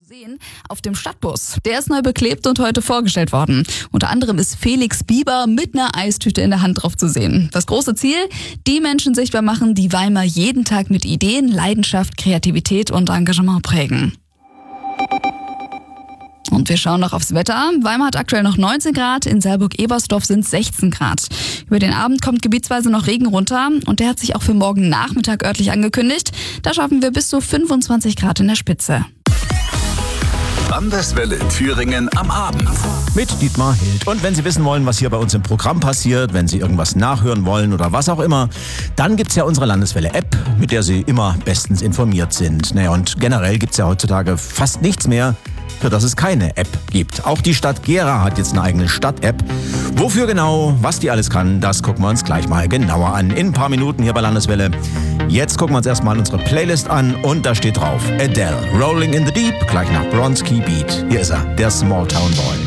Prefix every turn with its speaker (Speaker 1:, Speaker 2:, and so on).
Speaker 1: sehen auf dem Stadtbus. Der ist neu beklebt und heute vorgestellt worden. Unter anderem ist Felix Bieber mit einer Eistüte in der Hand drauf zu sehen. Das große Ziel? Die Menschen sichtbar machen, die Weimar jeden Tag mit Ideen, Leidenschaft, Kreativität und Engagement prägen. Und wir schauen noch aufs Wetter. Weimar hat aktuell noch 19 Grad, in Saarburg-Ebersdorf sind es 16 Grad. Über den Abend kommt gebietsweise noch Regen runter und der hat sich auch für morgen Nachmittag örtlich angekündigt. Da schaffen wir bis zu 25 Grad in der Spitze.
Speaker 2: Landeswelle Thüringen am Abend.
Speaker 3: Mit Dietmar Hild. Und wenn Sie wissen wollen, was hier bei uns im Programm passiert, wenn Sie irgendwas nachhören wollen oder was auch immer, dann gibt's ja unsere Landeswelle-App, mit der Sie immer bestens informiert sind. Naja, und generell gibt's ja heutzutage fast nichts mehr, für das es keine App gibt. Auch die Stadt Gera hat jetzt eine eigene Stadt-App. Wofür genau, was die alles kann, das gucken wir uns gleich mal genauer an. In ein paar Minuten hier bei Landeswelle. Jetzt gucken wir uns erstmal unsere Playlist an und da steht drauf Adele, Rolling in the Deep, gleich nach Bronski Beat. Hier ist er, der Small Town Boy.